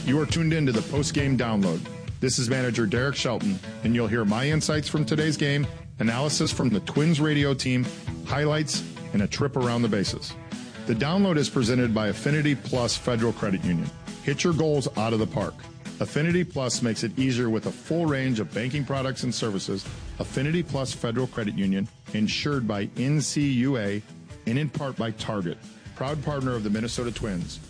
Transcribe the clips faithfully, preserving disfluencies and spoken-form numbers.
You are tuned in to the post-game download. This is manager Derek Shelton, and you'll hear my insights from today's game, analysis from the Twins radio team, highlights, and a trip around the bases. The download is presented by Affinity Plus Federal Credit Union. Hit your goals out of the park. Affinity Plus makes it easier with a full range of banking products and services. Affinity Plus Federal Credit Union, insured by N C U A and in part by Target, proud partner of the Minnesota Twins.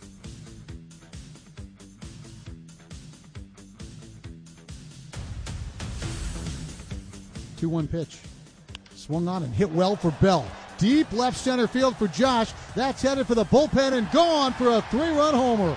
two one pitch. Swung on and hit well for Bell. Deep left center field for Josh. That's headed for the bullpen and gone for a three-run homer.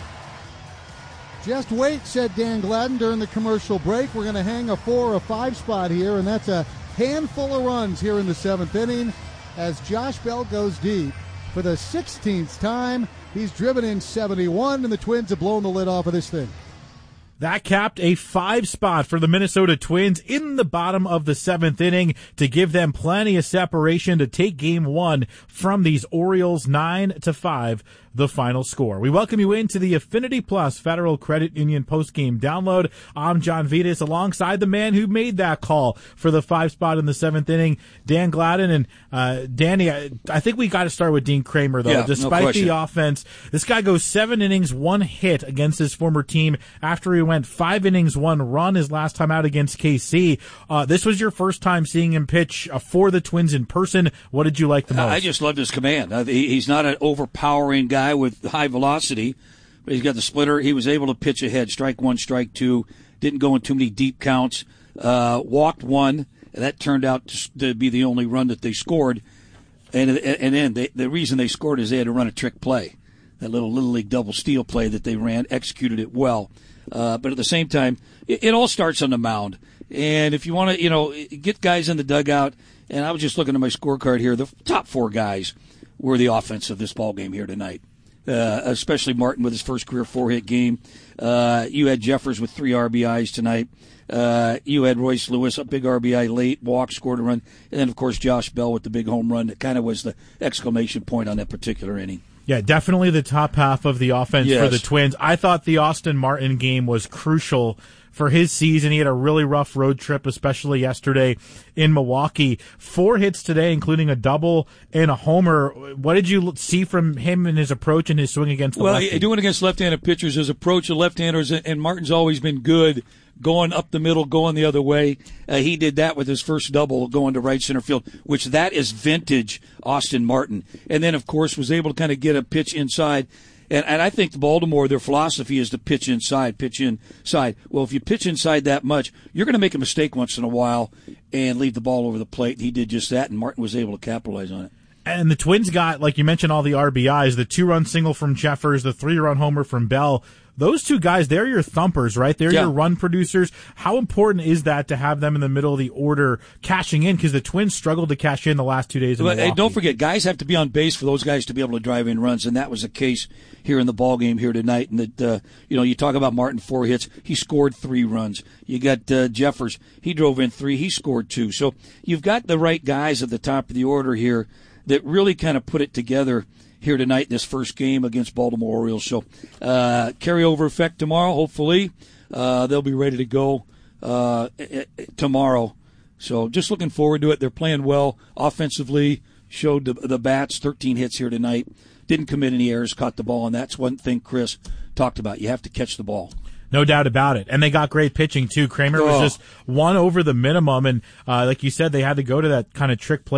Just wait, said Dan Gladden during the commercial break. We're going to hang a four or a five spot here, and that's a handful of runs here in the seventh inning as Josh Bell goes deep. For the sixteenth time, he's driven in seventy-one, and the Twins have blown the lid off of this thing. That capped a five spot for the Minnesota Twins in the bottom of the seventh inning to give them plenty of separation to take game one from these Orioles. Nine to five, the final score. We welcome you into the Affinity Plus Federal Credit Union postgame download. I'm John Vitas alongside the man who made that call for the five spot in the seventh inning, Dan Gladden. And uh, Danny, I, I think we got to start with Dean Kramer, though. Yeah, Despite no the offense, this guy goes seven innings, one hit against his former team after he went five innings, one run his last time out against K C. Uh, this was your first time seeing him pitch uh, for the Twins in person. What did you like the most? I just loved his command. Uh, he, he's not an overpowering guy with high velocity, but he's got the splitter. He was able to pitch ahead, strike one, strike two, didn't go in too many deep counts, uh, walked one, and that turned out to be the only run that they scored. And and then they, the reason they scored is they had to run a trick play, that little Little League double steal play that they ran, executed it well. Uh, but at the same time, it, it all starts on the mound. And if you want to, you know, get guys in the dugout, and I was just looking at my scorecard here, the top four guys were the offense of this ball game here tonight. Uh, especially Martin with his first career four-hit game. Uh, you had Jeffers with three R B Is tonight. Uh, you had Royce Lewis, a big R B I late, walk, scored a run. And then, of course, Josh Bell with the big home run. That kind of was the exclamation point on that particular inning. Yeah, definitely the top half of the offense yes. for the Twins. I thought the Austin Martin game was crucial for his season. He had a really rough road trip, especially yesterday in Milwaukee. Four hits today, including a double and a homer. What did you see from him in his approach and his swing against the well, lefty? Well, doing against left-handed pitchers, his approach to left-handers, and Martin's always been good going up the middle, going the other way. Uh, he did that with his first double going to right center field, which that is vintage Austin Martin. And then, of course, was able to kind of get a pitch inside. And, and I think Baltimore, their philosophy is to pitch inside, pitch inside. Well, if you pitch inside that much, you're going to make a mistake once in a while and leave the ball over the plate. He did just that, and Martin was able to capitalize on it. And the Twins got, like you mentioned, all the R B Is, the two-run single from Jeffers, the three-run homer from Bell. Those two guys, they're your thumpers, right? They're yeah. your run producers. How important is that to have them in the middle of the order cashing in? Because the Twins struggled to cash in the last two days of Milwaukee. Hey, don't forget, guys have to be on base for those guys to be able to drive in runs, and that was the case here in the ball game here tonight. And that, uh, you know, you talk about Martin, four hits, he scored three runs. You got uh, Jeffers, he drove in three, he scored two. So you've got the right guys at the top of the order here that really kind of put it together here tonight, this first game against Baltimore Orioles. So uh, carryover effect tomorrow, hopefully. Uh, they'll be ready to go uh, tomorrow. So just looking forward to it. They're playing well offensively, showed the, the bats, thirteen hits here tonight. Didn't commit any errors, caught the ball, and that's one thing Chris talked about. You have to catch the ball. No doubt about it. And they got great pitching, too. Kramer oh. was just one over the minimum, and uh, like you said, they had to go to that kind of trick play